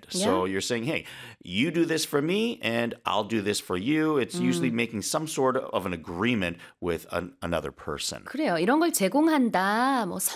So you're saying, hey, you do this for me and I'll do this for you. It's usually making some sort of an agreement with another person. 그래요. 이런 걸 제공한다, 뭐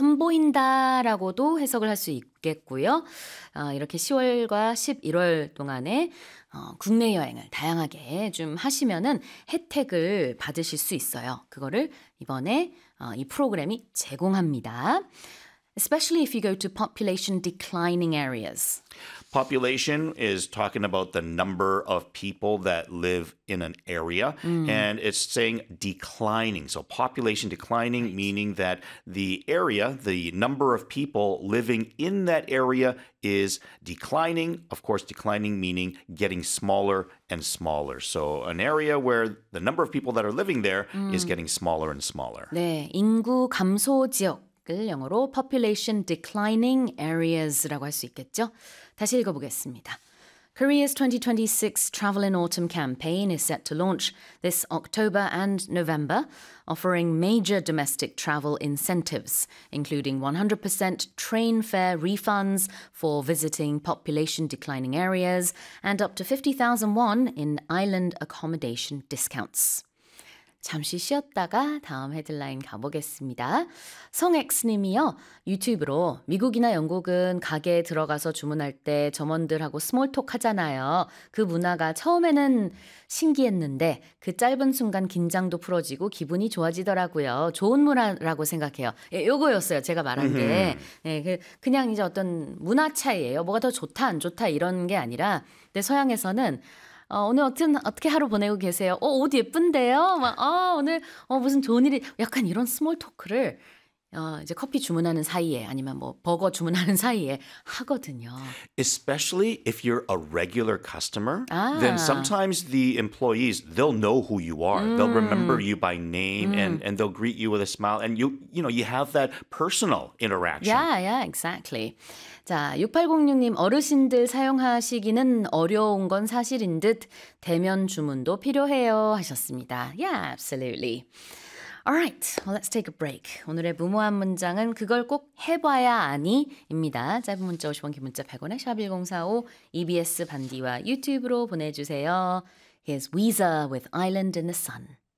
선보인다라고도 해석을 할 수 있겠고요. 이렇게 10월과 11월 동안에 국내 여행을 다양하게 좀 하시면은 혜택을 받으실 수 있어요. 그거를 이번에 이 프로그램이 제공합니다. Especially if you go to population declining areas. Population is talking about the number of people that live in an area, and it's saying declining. So population declining, meaning that the area, the number of people living in that area is declining. Of course, declining meaning getting smaller and smaller. So an area where the number of people that are living there is getting smaller and smaller. 네, 인구 감소 지역. 영어로 population declining areas라고 할 수 있겠죠. 다시 읽어보겠습니다. Korea's 2026 Travel in Autumn campaign is set to launch this October and November, offering major domestic travel incentives, including 100% train fare refunds for visiting population declining areas and up to 50,000 won in island accommodation discounts. 잠시 쉬었다가 다음 헤드라인 가보겠습니다. 성X님이요. 유튜브로 미국이나 영국은 가게에 들어가서 주문할 때 점원들하고 스몰톡 하잖아요. 그 문화가 처음에는 신기했는데 그 짧은 순간 긴장도 풀어지고 기분이 좋아지더라고요. 좋은 문화라고 생각해요. 예, 요거였어요. 제가 말한 게. 예, 그냥 이제 어떤 문화 차이예요. 뭐가 더 좋다 안 좋다 이런 게 아니라 근데 서양에서는 오늘 어떻게 하루 보내고 계세요? 옷 예쁜데요? 오늘 무슨 좋은 일이 약간 이런 스몰 토크를 이제 커피 주문하는 사이에 아니면 뭐 버거 주문하는 사이에 하거든요. Especially if you're a regular customer, then sometimes the employees, they'll know who you are. They'll remember you by name and they'll greet you with a smile and you have that personal interaction. Yeah, exactly. 자, 6806님 어르신들 사용하시기는 어려운 건 사실인 듯 대면 주문도 필요해요 하셨습니다. Yeah, absolutely. Alright, well, let's take a break. 오늘의 무모한 문장은 그걸 꼭 해봐야 아니입니다. 짧은 문자 50원, 긴 문자 100원에 샵1045 EBS 반디와 유튜브로 보내주세요. Here's Weezer with Island in the Sun.